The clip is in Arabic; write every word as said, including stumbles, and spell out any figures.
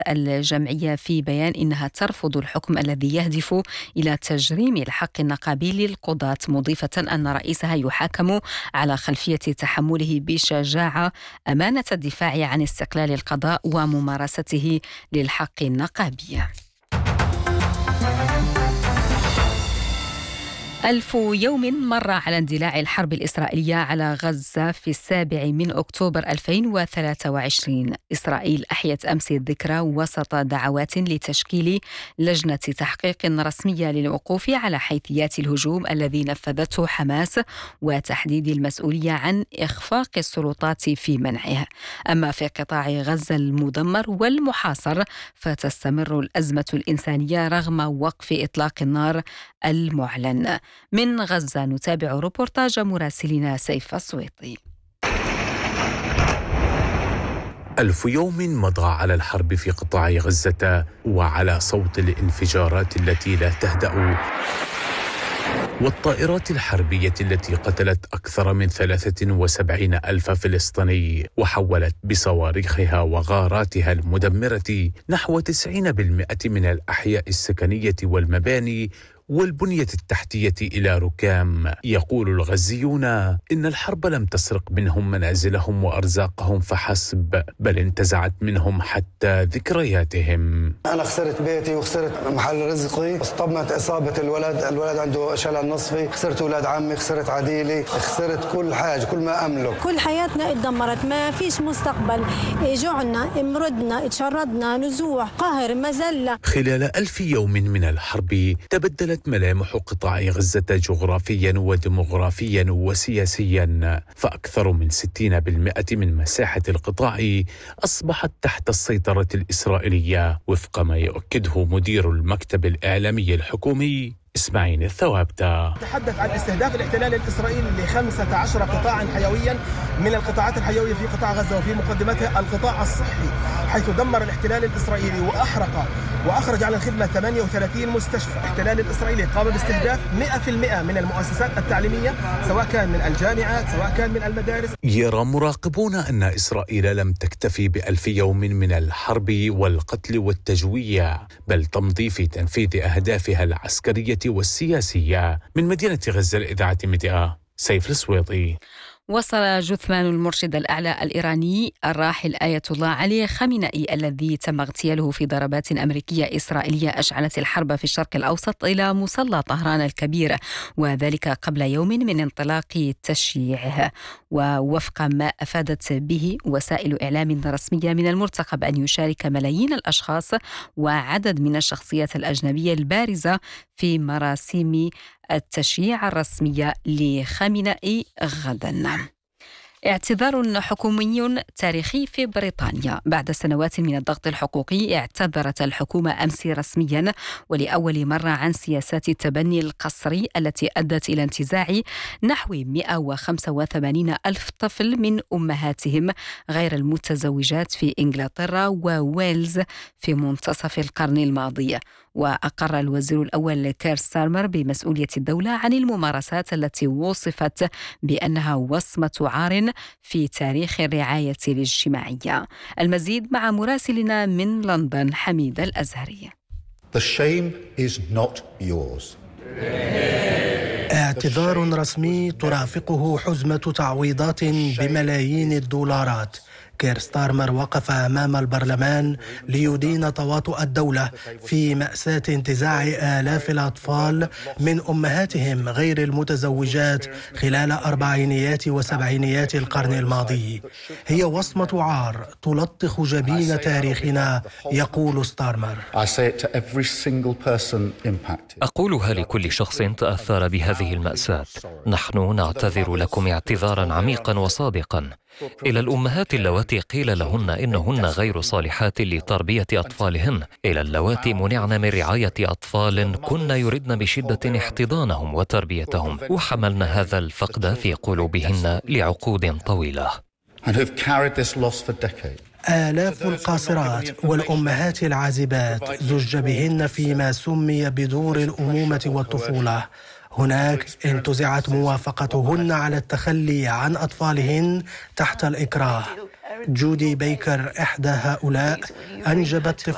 الجمعية في بيان إنها ترفض الحكم الذي يهدف إلى تجريم الحق النقابي للقضاة، مضيفة أن رئيسها يحاكم على خلفية تحمله بشجاعة أمانة الدفاع عن استقلال القضاء وممارسته للحق النقابي. ألف يوم مر على اندلاع الحرب الإسرائيلية على غزة في السابع من أكتوبر ألفين وثلاثة وعشرين. إسرائيل أحيت أمس الذكرى وسط دعوات لتشكيل لجنة تحقيق رسمية للوقوف على حيثيات الهجوم الذي نفذته حماس وتحديد المسؤولية عن إخفاق السلطات في منعه. أما في قطاع غزة المدمر والمحاصر فتستمر الأزمة الإنسانية رغم وقف إطلاق النار المعلن. من غزة نتابع روبورتاج مراسلنا سيف السويطي. ألف يوم مضى على الحرب في قطاع غزة وعلى صوت الانفجارات التي لا تهدأ والطائرات الحربية التي قتلت أكثر من ثلاثة وسبعين ألف فلسطيني وحولت بصواريخها وغاراتها المدمرة نحو تسعين بالمئة من الأحياء السكنية والمباني والبنية التحتية إلى ركام. يقول الغزيون إن الحرب لم تسرق منهم منازلهم وأرزاقهم فحسب، بل انتزعت منهم حتى ذكرياتهم. أنا خسرت بيتي وخسرت محل رزقي، اصطدمت إصابة الولد، الولد عنده شلل نصفي، خسرت أولاد عمي، خسرت عديلي، خسرت كل حاجة، كل ما أملك. كل حياتنا اتدمرت، ما فيش مستقبل، جوعنا، مرضنا، اتشردنا، نزوع، قهر، مذلة. خلال ألف يوم من الحرب تبدلت ملامح قطاع غزة جغرافيا وديموغرافيا وسياسيا، فأكثر من ستين بالمئة من مساحة القطاع أصبحت تحت السيطرة الإسرائيلية وفق ما يؤكده مدير المكتب الإعلامي الحكومي إسماعيل الثوابتة. تحدث عن استهداف الاحتلال الإسرائيلي لخمسة عشر قطاعا حيويا من القطاعات الحيوية في قطاع غزة، وفي مقدمتها القطاع الصحي، حيث دمر الاحتلال الإسرائيلي وأحرق وأخرج على الخدمة ثمانية وثلاثين مستشفى. الاحتلال الإسرائيلي قام باستهداف مئة بالمئة من المؤسسات التعليمية، سواء كان من الجامعات سواء كان من المدارس. يرى مراقبون أن إسرائيل لم تكتفي بألف يوم من الحرب والقتل والتجويع، بل تمضي في تنفيذ أهدافها العسكرية والسياسية. من مدينة غزة الإذاعة ميديا سيف السويطي. وصل جثمان المرشد الأعلى الإيراني الراحل آية الله علي خامنئي الذي تم اغتياله في ضربات أمريكية إسرائيلية أشعلت الحرب في الشرق الأوسط إلى مصلى طهران الكبير، وذلك قبل يوم من انطلاق تشييعه. ووفق ما أفادت به وسائل إعلام رسمية من المرتقب أن يشارك ملايين الأشخاص وعدد من الشخصيات الأجنبية البارزة في مراسم التشييع الرسمية لخامنئي غدا. اعتذار حكومي تاريخي في بريطانيا. بعد سنوات من الضغط الحقوقي اعتذرت الحكومة أمس رسميا ولأول مرة عن سياسات التبني القسري التي أدت إلى انتزاع نحو مئة وخمسة وثمانين ألف طفل من أمهاتهم غير المتزوجات في إنجلترا وويلز في منتصف القرن الماضي. وأقر الوزير الأول كير ستارمر بمسؤولية الدولة عن الممارسات التي وصفت بأنها وصمة عار في تاريخ الرعاية الاجتماعية. المزيد مع مراسلنا من لندن حميد الأزهري. The shame is not yours. اعتذار رسمي ترافقه حزمة تعويضات بملايين الدولارات. كير ستارمر وقف أمام البرلمان ليدين تواطؤ الدولة في مأساة انتزاع آلاف الأطفال من أمهاتهم غير المتزوجات خلال أربعينيات وسبعينيات القرن الماضي. هي وصمة عار تلطخ جبين تاريخنا، يقول ستارمر. أقولها لكل شخص تأثر بهذه المأساة. نحن نعتذر لكم اعتذارا عميقا وصادقا. إلى الأمهات اللواتي قيل لهن إنهن غير صالحات لتربية أطفالهن، إلى اللواتي منعن من رعاية أطفال كن يردن بشدة احتضانهم وتربيتهم، وحملن هذا الفقد في قلوبهن لعقود طويلة. آلاف القاصرات والأمهات العازبات زج بهن فيما سمي بدور الأمومة والطفولة. هناك انتزعت موافقتهن على التخلي عن أطفالهن تحت الإكراه. جودي بيكر إحدى هؤلاء أنجبت طفل